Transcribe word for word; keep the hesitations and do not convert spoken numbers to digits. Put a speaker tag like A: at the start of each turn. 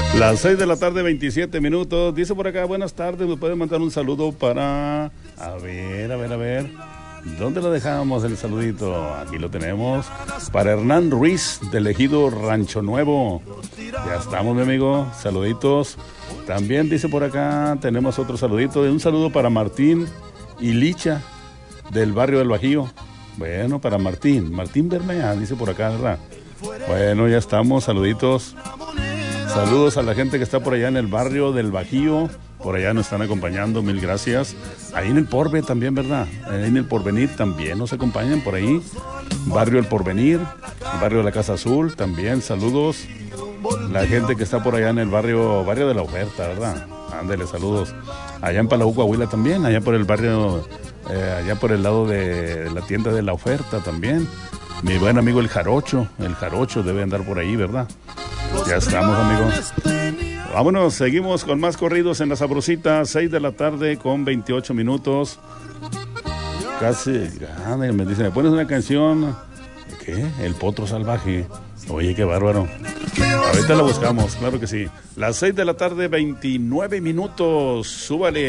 A: Las seis de la tarde, veintisiete minutos. Dice por acá, buenas tardes, me pueden mandar un saludo para... A ver, a ver, a ver. ¿Dónde lo dejamos el saludito? Aquí lo tenemos. Para Hernán Ruiz, del ejido Rancho Nuevo. Ya estamos, mi amigo. Saluditos. También dice por acá, tenemos otro saludito. Un saludo para Martín y Licha, del barrio del Bajío. Bueno, para Martín. Martín Bermea, dice por acá, ¿verdad? Bueno, ya estamos. Saluditos. Saludos a la gente que está por allá en el barrio del Bajío. Por allá nos están acompañando, mil gracias. Ahí en el Porve también, ¿verdad? Ahí en el Porvenir también nos acompañan por ahí. Barrio El Porvenir, barrio de la Casa Azul también, saludos. La gente que está por allá en el barrio, barrio de la Oferta, ¿verdad? Ándale, saludos. Allá en Palau, Coahuila también, allá por el barrio, eh, allá por el lado de la tienda de la Oferta también. Mi buen amigo el Jarocho, el Jarocho debe andar por ahí, ¿verdad? Ya estamos, amigos. Vámonos, seguimos con más corridos en la Sabrosita, seis de la tarde con veintiocho minutos. Casi, ah, me dice, ¿me pones una canción? ¿Qué? El Potro Salvaje. Oye, qué bárbaro. Ahorita la buscamos, claro que sí. Las seis de la tarde, veintinueve minutos. Súbale.